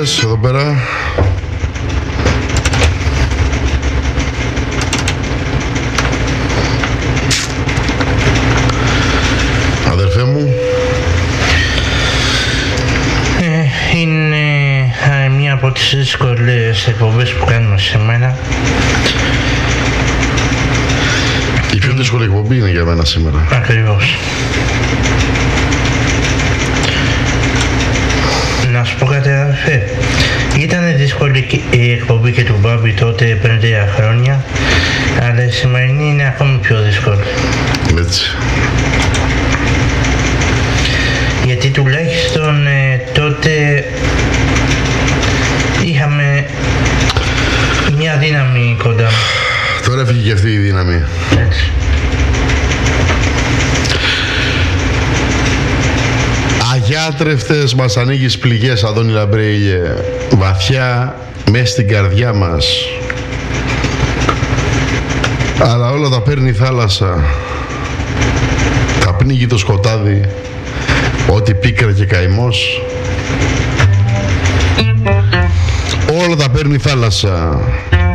Καλησπέρες εδώ πέρα. Αδερφέ μου. Είναι μία από τις δύσκολες εκπομπές που κάνουμε σήμερα. Η πιο δύσκολη εκπομπή είναι για μένα σήμερα. Ακριβώς. Να σου πω κάτι, αδερφέ. Ήταν δύσκολη η εκπομπή και του Μπάμπη τότε πριν 3 χρόνια, αλλά η σημερινή είναι ακόμη πιο δύσκολη. Έτσι. Γιατί τουλάχιστον τότε είχαμε μια δύναμη κοντά. Τώρα έφυγε και αυτή η δύναμη. Έτσι. Αγιάτρευτες μας ανοίγεις πληγές, Αδόνη Λαμπρέιλιε, βαθιά μες στην καρδιά μας. Αλλά όλα τα παίρνει η θάλασσα, τα πνίγει το σκοτάδι, ό,τι πίκρα και καημός. Όλα τα παίρνει η θάλασσα.